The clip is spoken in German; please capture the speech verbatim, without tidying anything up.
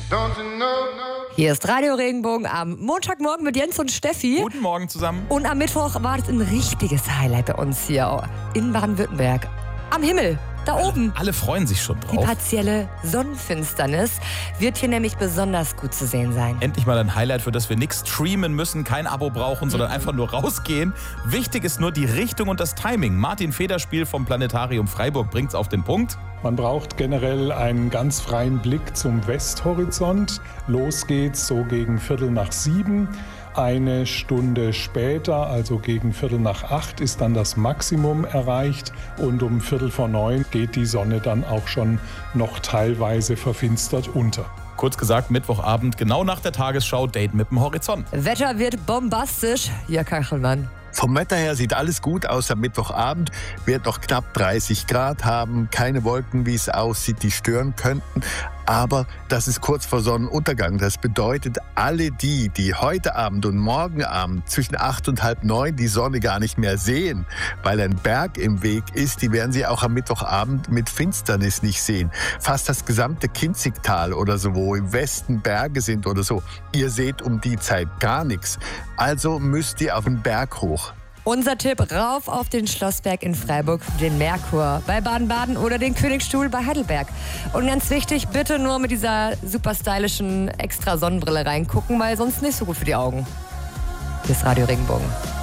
Hier ist Radio Regenbogen am Montagmorgen mit Jens und Steffi. Guten Morgen zusammen. Und am Mittwoch war das ein richtiges Highlight bei uns hier in Baden-Württemberg. Am Himmel, da alle, oben. Alle freuen sich schon drauf. Die partielle Sonnenfinsternis wird hier nämlich besonders gut zu sehen sein. Endlich mal ein Highlight, für das wir nichts streamen müssen, kein Abo brauchen, sondern einfach nur rausgehen. Wichtig ist nur die Richtung und das Timing. Martin Federspiel vom Planetarium Freiburg bringt's auf den Punkt. Man braucht generell einen ganz freien Blick zum Westhorizont. Los geht's so gegen Viertel nach sieben. Eine Stunde später, also gegen Viertel nach acht, ist dann das Maximum erreicht. Und um Viertel vor neun geht die Sonne dann auch schon noch teilweise verfinstert unter. Kurz gesagt, Mittwochabend, genau nach der Tagesschau, Date mit dem Horizont. Wetter wird bombastisch. Ja, Kachelmann. Vom Wetter her sieht alles gut aus. Am Mittwochabend wird noch knapp dreißig Grad haben. Keine Wolken, wie es aussieht, die stören könnten. Aber das ist kurz vor Sonnenuntergang. Das bedeutet, alle die, die heute Abend und morgen Abend zwischen acht und halb neun die Sonne gar nicht mehr sehen, weil ein Berg im Weg ist, die werden sie auch am Mittwochabend mit Finsternis nicht sehen. Fast das gesamte Kinzigtal oder so, wo im Westen Berge sind oder so. Ihr seht um die Zeit gar nichts. Also müsst ihr auf den Berg hoch. Unser Tipp, rauf auf den Schlossberg in Freiburg, den Merkur bei Baden-Baden oder den Königstuhl bei Heidelberg. Und ganz wichtig, bitte nur mit dieser super stylischen extra Sonnenbrille reingucken, weil sonst nicht so gut für die Augen. Hier ist Radio Regenbogen.